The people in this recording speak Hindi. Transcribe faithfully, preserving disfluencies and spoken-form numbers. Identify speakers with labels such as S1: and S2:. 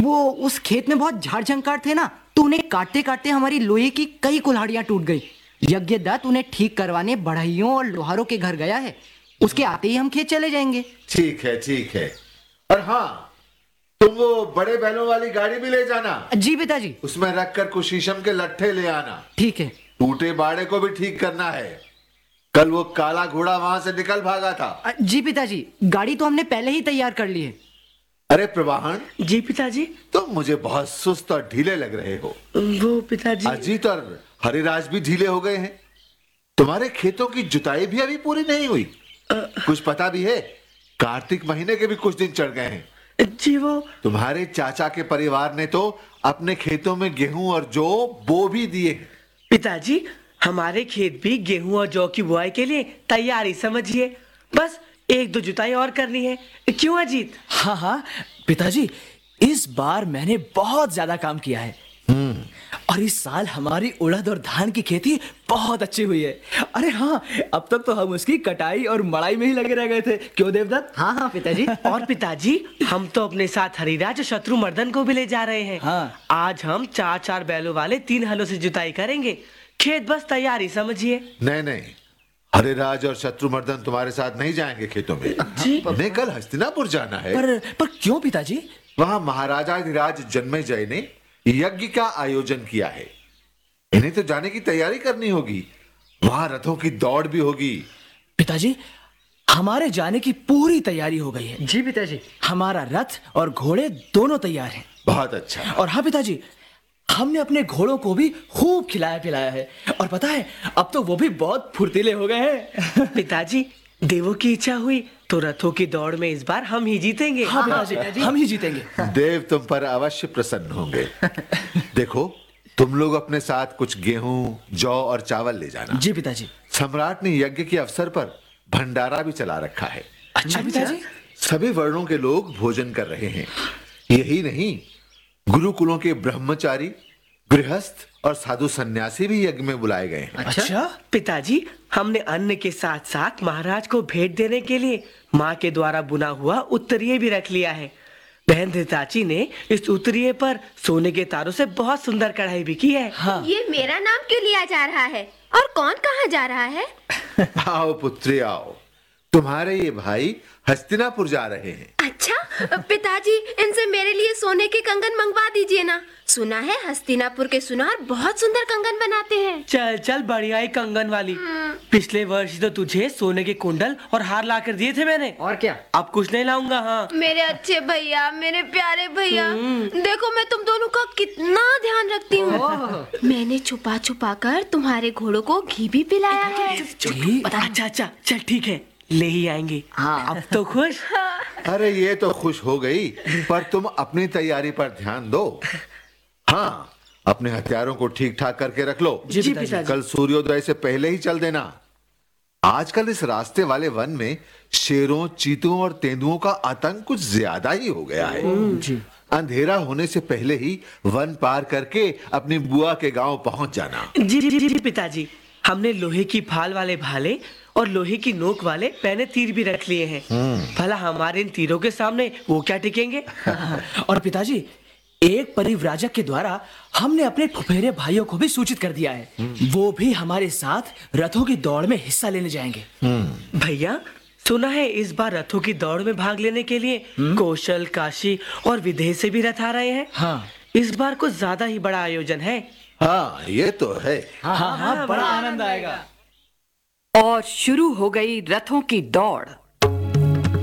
S1: वो उस खेत में बहुत झाड़ झंकार थे ना, तो उन्हें काटते काटते हमारी लोहे की कई कुल्हाड़ियां टूट गई। यज्ञदत्त उन्हें ठीक करवाने बढ़इयों और लोहारों के घर गया है। उसके आते ही हम खेत चले जाएंगे।
S2: ठीक है ठीक है। और हाँ, तुम वो बड़े बैलों वाली गाड़ी भी ले जाना।
S1: जी पिताजी।
S2: उसमें रखकर कुछ शीशम के लट्ठे ले आना।
S1: ठीक है।
S2: टूटे बाड़े को भी ठीक करना है। कल वो काला घोड़ा वहां से निकल भागा था।
S1: जी पिताजी, गाड़ी तो हमने पहले ही तैयार कर ली है।
S2: अरे प्रवाहन।
S3: जी पिताजी।
S2: तुम मुझे बहुत सुस्त और ढीले लग रहे हो।
S3: वो पिताजी,
S2: अजीत और हरिराज भी ढीले हो गए हैं। तुम्हारे खेतों की जुताई भी अभी पूरी नहीं हुई। आ, कुछ पता भी है, कार्तिक महीने के भी कुछ दिन चढ़ गए हैं।
S3: जी वो
S2: तुम्हारे चाचा के परिवार ने तो अपने खेतों में गेहूं और जौ बो भी दिए हैं।
S3: पिताजी, हमारे खेत भी गेहूं और जौ की बुआई के लिए तैयारी समझिए। बस एक दो जुताई और करनी है। क्यों अजीत?
S4: हाँ हाँ पिताजी, इस बार मैंने बहुत ज्यादा काम किया है और इस साल हमारी उड़द और धान की खेती बहुत अच्छी हुई है। अरे हाँ, अब तक तो हम उसकी कटाई और मड़ाई में ही लगे रह गए थे। क्यों देवदत्त?
S1: हाँ हाँ पिताजी।
S3: और पिताजी, हम तो अपने साथ हरिराज और शत्रुमर्दन को भी ले जा रहे हैं।
S4: हाँ।
S3: आज हम चार चार बैलों वाले तीन हलों से जुताई करेंगे। खेत बस तैयारी समझिए।
S2: नहीं नहीं, हरिराज और शत्रुमर्दन तुम्हारे साथ नहीं जाएंगे खेतों में।
S3: जी।
S2: उन्हें कल हस्तिनापुर जाना है।
S4: पर पर क्यों पिताजी?
S2: वहां महाराजा अधिराज जन्मेजय ने यज्ञ का आयोजन किया है। इन्हें तो जाने की तैयारी करनी होगी। वहां रथों की दौड़ भी होगी।
S4: पिताजी, हमारे जाने की पूरी तैयारी हो गई है।
S1: जी पिताजी।
S4: हमारा रथ और घोड़े दोनों तैयार हैं।
S2: बहुत अच्छा।
S4: और हाँ पिताजी, हमने अपने घोड़ों को भी खूब खिलाया पिलाया है। और पता है, अब तो वो भी बहुत फुर्तीले हो गए हैं।
S3: पिताजी, देवों की इच्छा हुई तो रथों की दौड़ में इस बार हम ही जीतेंगे।
S4: हाँ पिताजी, हम ही जीतेंगे।
S2: देव तुम पर अवश्य प्रसन्न होंगे। देखो, तुम लोग अपने साथ कुछ गेहूं, जौ और चावल ले जाना।
S4: जी पिताजी।
S2: सम्राट ने यज्ञ के अवसर पर भंडारा भी चला रखा है।
S4: अच्छा पिताजी।
S2: सभी वर्णों के लोग भोजन कर रहे हैं। यही नहीं, गुरुकुलों के ब्रह्मचारी, गृहस्थ और साधु सन्यासी भी यज्ञ में बुलाए गए हैं।
S4: अच्छा
S3: पिताजी, हमने अन्न के साथ साथ महाराज को भेंट देने के लिए माँ के द्वारा बुना हुआ उत्तरीय भी रख लिया है। बहन धृताची ने इस उत्तरीय पर सोने के तारों से बहुत सुंदर कढ़ाई भी की है।
S4: हाँ।
S5: ये मेरा नाम क्यों लिया जा रहा है और कौन कहाँ जा रहा है?
S2: आओ पुत्री आओ, तुम्हारे ये भाई हस्तिनापुर जा रहे हैं।
S5: अच्छा पिताजी, इनसे मेरे लिए सोने के कंगन मंगवा दीजिए ना। सुना है हस्तिनापुर के सुनार बहुत सुंदर कंगन बनाते हैं।
S3: चल चल, बढ़िया ही कंगन वाली। पिछले वर्ष तो तुझे सोने के कुंडल और हार ला कर दिए थे मैंने।
S1: और क्या?
S3: अब कुछ नहीं लाऊंगा। हाँ
S5: मेरे अच्छे भैया, मेरे प्यारे भैया, देखो मैं तुम दोनों का कितना ध्यान रखती हूँ। मैंने छुपा छुपा कर तुम्हारे घोड़ों को घी भी पिलाया है।
S3: अच्छा अच्छा, चल ठीक है, ले ही आएंगे।
S1: हाँ।
S3: अब तो खुश?
S2: अरे ये तो खुश हो गई, पर तुम अपनी तैयारी पर ध्यान दो। हाँ, अपने हथियारों को ठीक ठाक करके रख लो।
S3: जी पिताजी।
S2: कल सूर्योदय से पहले ही चल देना। आजकल इस रास्ते वाले वन में शेरों, चीतों और तेंदुओं का आतंक कुछ ज्यादा ही हो गया है।
S4: जी।
S2: अंधेरा होने से पहले ही वन पार करके अपनी बुआ के गांव पहुंच जाना।
S3: जी जी जी पिताजी, हमने लोहे की फाल वाले भाले और लोहे की नोक वाले पैने तीर भी रख लिए हैं। भला हमारे इन तीरों के सामने वो क्या टिकेंगे?
S4: और पिताजी, एक परिव्राजक के द्वारा हमने अपने फुफेरे भाइयों को भी सूचित कर दिया है। वो भी हमारे साथ रथों की दौड़ में हिस्सा लेने जाएंगे।
S3: भैया, सुना है इस बार रथों की दौड़ में भाग लेने के लिए कौशल, काशी और विदेह से भी रथ आ रहे हैं।
S4: हाँ।
S3: इस बार कुछ ज्यादा ही बड़ा आयोजन है।
S2: हाँ ये तो है।
S4: हाँ हाँ, बड़ा आनंद आएगा।
S6: और शुरू हो गई रथों की दौड़।